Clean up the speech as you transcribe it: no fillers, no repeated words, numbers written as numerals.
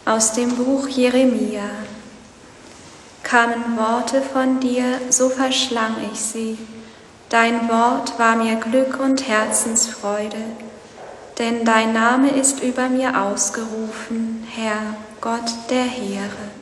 Aus dem Buch Jeremia. Kamen Worte von dir, so verschlang ich sie. Dein Wort war mir Glück und Herzensfreude, denn dein Name ist über mir ausgerufen, Herr, Gott der Heere.